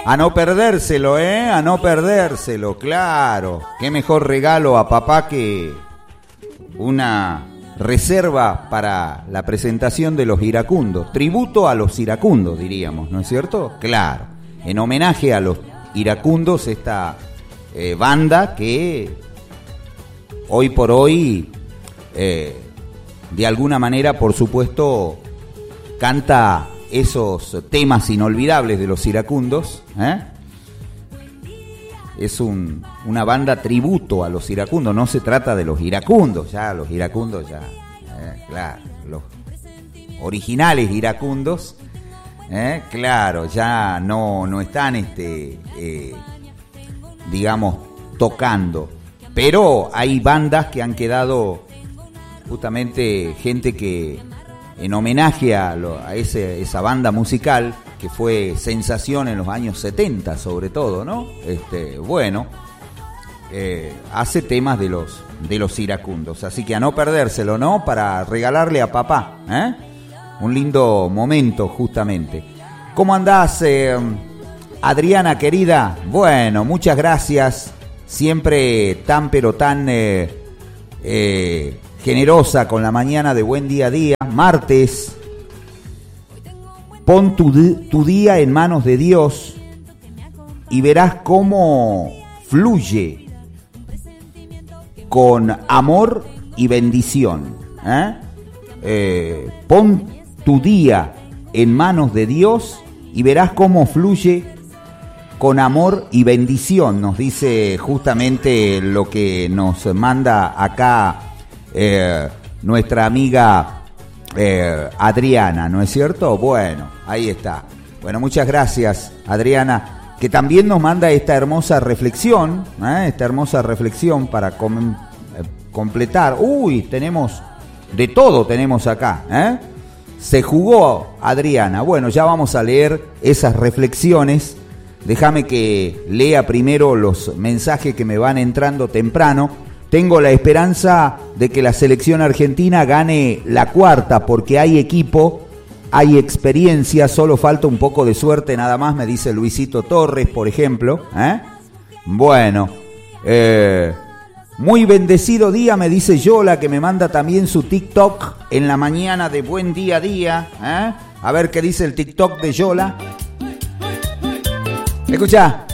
A no perdérselo, a no perdérselo, claro. Qué mejor regalo a papá que una reserva para la presentación de los iracundos. Tributo a los iracundos, diríamos, ¿no es cierto? Claro. En homenaje a los iracundos, esta banda que hoy por hoy, de alguna manera, por supuesto, canta esos temas inolvidables de los iracundos. Es una banda tributo a los iracundos, no se trata de los iracundos, ya los iracundos ya, claro, los originales iracundos, claro, ya no están, digamos, tocando, pero hay bandas que han quedado, justamente gente que en homenaje a esa banda musical que fue sensación en los años 70 sobre todo, ¿no? Hace temas de los iracundos, así que a no perdérselo, ¿no? Para regalarle a papá, un lindo momento justamente. ¿Cómo andás, Adriana querida? Bueno, muchas gracias, siempre tan pero tan generosa con la mañana de Buen Día a Día, martes. Pon tu día en manos de Dios y verás cómo fluye con amor y bendición. Pon tu día en manos de Dios y verás cómo fluye con amor y bendición. Nos dice justamente lo que nos manda acá nuestra amiga Adriana, ¿no es cierto? Bueno, ahí está. Bueno, muchas gracias, Adriana, que también nos manda esta hermosa reflexión, para completar. Uy, tenemos de todo, tenemos acá, Se jugó Adriana. Bueno, ya vamos a leer esas reflexiones. Déjame que lea primero los mensajes que me van entrando temprano. Tengo la esperanza de que la selección argentina gane la cuarta, porque hay equipo, hay experiencia, solo falta un poco de suerte nada más, me dice Luisito Torres, por ejemplo. Bueno, muy bendecido día, me dice Yola, que me manda también su TikTok en la mañana de Buen Día a Día. A ver qué dice el TikTok de Yola. Escuchá.